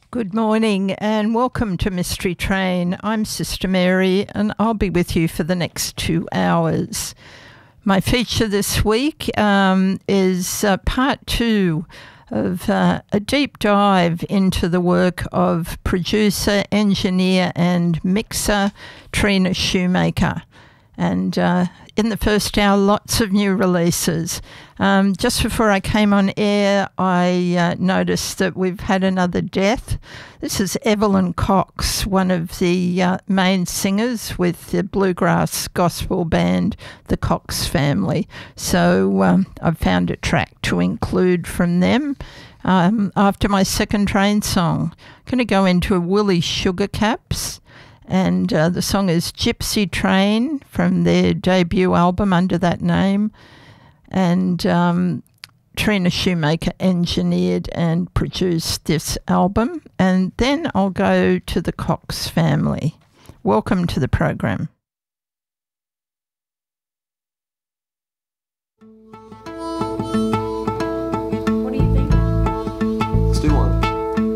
Good morning and welcome to Mystery Train. I'm Sister Mary and I'll be with you for the next 2 hours. My feature this week is part 2 of a deep dive into the work of producer, engineer and mixer Trina Shoemaker. And in the first hour, lots of new releases. Just before I came on air, I noticed that we've had another death. This is Evelyn Cox, one of the main singers with the bluegrass gospel band, the Cox Family. So I've found a track to include from them. After my second train song, I'm going to go into Willie Sugarcaps. And the song is Gypsy Train from their debut album under that name. And Trina Shoemaker engineered and produced this album. And then I'll go to the Cox Family. Welcome to the program.